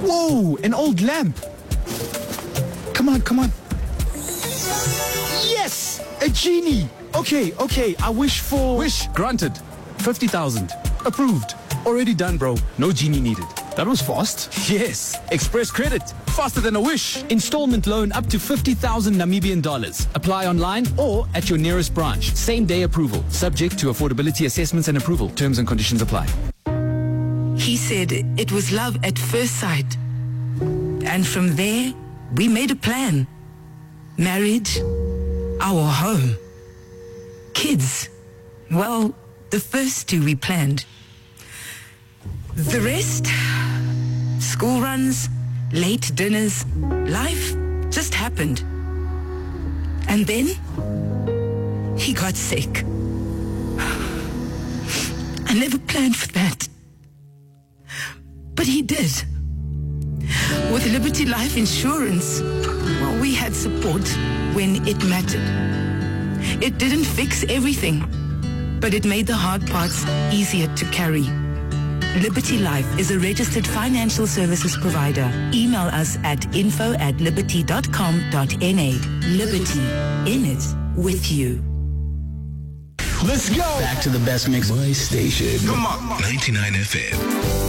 Whoa, an old lamp. Come on. Yes, a genie. Okay, I wish for... Wish granted. 50,000. Approved. Already done, bro. No genie needed. That was fast. Yes. Express credit. Faster than a wish. Installment loan up to 50,000 Namibian dollars. Apply online or at your nearest branch. Same day approval. Subject to affordability assessments and approval. Terms and conditions apply. He said it was love at first sight. And from there, we made a plan. Marriage, our home. Kids. Well, the first two we planned. The rest, school runs, late dinners, life just happened. And then, he got sick. I never planned for that. But he did. With Liberty Life Insurance, well, we had support when it mattered. It didn't fix everything, but it made the hard parts easier to carry. Liberty Life is a registered financial services provider. Email us at info@liberty.com.na. Liberty, in it with you. Let's go. Back to the best mix. My station. Come on. 99 FM.